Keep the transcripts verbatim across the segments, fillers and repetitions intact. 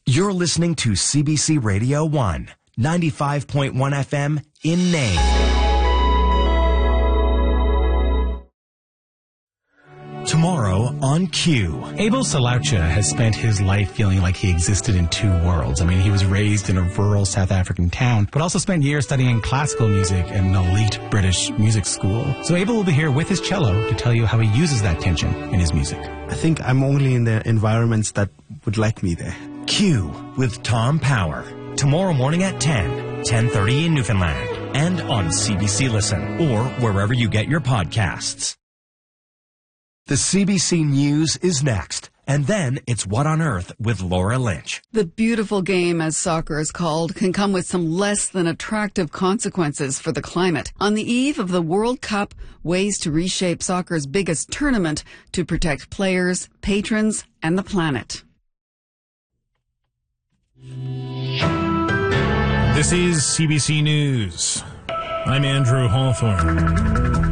You're listening to C B C Radio one, ninety-five point one F M in Nain. Tomorrow on Q. Abel Salaucha has spent his life feeling like he existed in two worlds. I mean, he was raised in a rural South African town, but also spent years studying classical music in an elite British music school. So Abel will be here with his cello to tell you how he uses that tension in his music. I think I'm only in the environments that would like me there. Q with Tom Power. Tomorrow morning at ten, ten thirty in Newfoundland, and on C B C Listen, or wherever you get your podcasts. The C B C News is next, and then it's What on Earth with Laura Lynch. The beautiful game, as soccer is called, can come with some less than attractive consequences for the climate. On the eve of the World Cup, ways to reshape soccer's biggest tournament to protect players, patrons, and the planet. This is C B C News. I'm Andrew Hawthorne.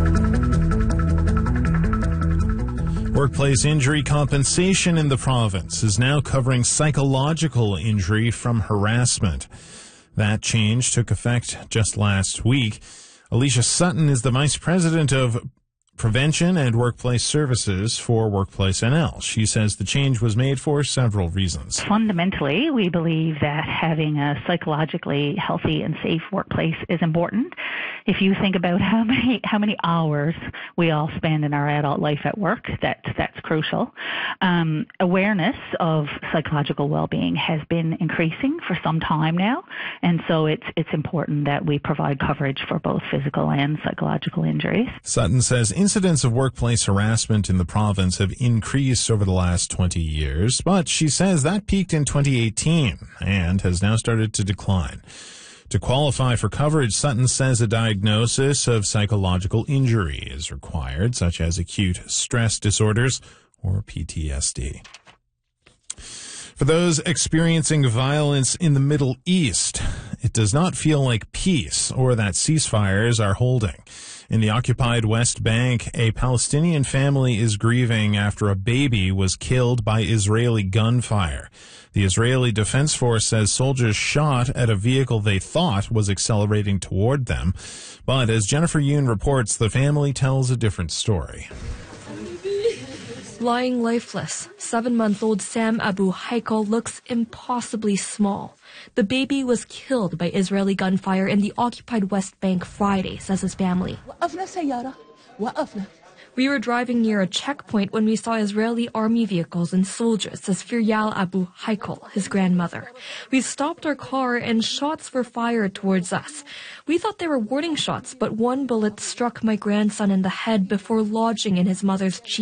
Workplace injury compensation in the province is now covering psychological injury from harassment. That change took effect just last week. Alicia Sutton is the Vice President of Prevention and Workplace Services for Workplace N L. She says the change was made for several reasons. Fundamentally, we believe that having a psychologically healthy and safe workplace is important. If you think about how many how many hours we all spend in our adult life at work, that that's crucial. Um, awareness of psychological well-being has been increasing for some time now, and so it's it's important that we provide coverage for both physical and psychological injuries. Sutton says incidents of workplace harassment in the province have increased over the last twenty years, but she says that peaked in twenty eighteen and has now started to decline. To qualify for coverage, Sutton says a diagnosis of psychological injury is required, such as acute stress disorders or P T S D. For those experiencing violence in the Middle East, it does not feel like peace or that ceasefires are holding. In the occupied West Bank, a Palestinian family is grieving after a baby was killed by Israeli gunfire. The Israeli Defense Force says soldiers shot at a vehicle they thought was accelerating toward them. But as Jennifer Yoon reports, the family tells a different story. Lying lifeless, seven-month-old Sam Abu Haikal looks impossibly small. The baby was killed by Israeli gunfire in the occupied West Bank Friday, says his family. We were driving near a checkpoint when we saw Israeli army vehicles and soldiers, says Firyal Abu Haikal, his grandmother. We stopped our car and shots were fired towards us. We thought they were warning shots, but one bullet struck my grandson in the head before lodging in his mother's cheek.